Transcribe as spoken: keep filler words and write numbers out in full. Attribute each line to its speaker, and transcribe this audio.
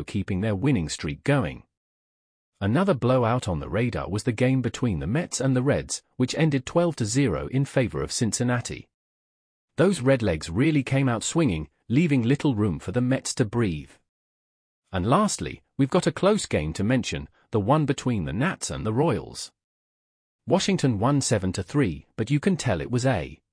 Speaker 1: keeping their winning streak going. Another blowout on the radar was the game between the Mets and the Reds, which ended twelve to zero in favor of Cincinnati. Those Redlegs really came out swinging, leaving little room for the Mets to breathe. And lastly, we've got a close game to mention, the one between the Nats and the Royals. Washington won seven to three, but you can tell it was a